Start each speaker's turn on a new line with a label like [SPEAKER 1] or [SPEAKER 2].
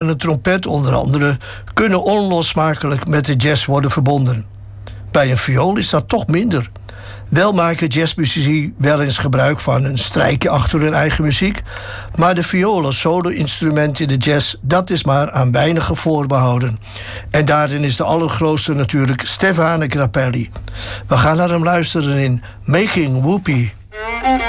[SPEAKER 1] en trompet onder andere kunnen onlosmakelijk met de jazz worden verbonden. Bij een viool is dat toch minder. Wel maken jazzmuzici wel eens gebruik van een strijkje achter hun eigen muziek, maar de viool als solo-instrument in de jazz, dat is maar aan weinigen voorbehouden. En daarin is de allergrootste natuurlijk Stefano Grappelli. We gaan naar hem luisteren in Making Whoopee.